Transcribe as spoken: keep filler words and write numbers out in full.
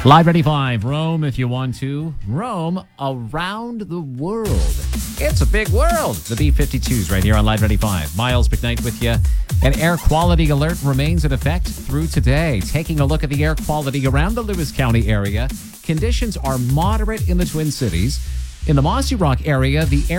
Live ninety-five, roam if you want to. Roam around the world. It's a big world. The B fifty-twos right here on Live ninety-five. Miles McKnight with you. An air quality alert remains in effect through today. Taking a look at the air quality around the Lewis County area. Conditions are moderate in the Twin Cities. In the Mossy Rock area, the air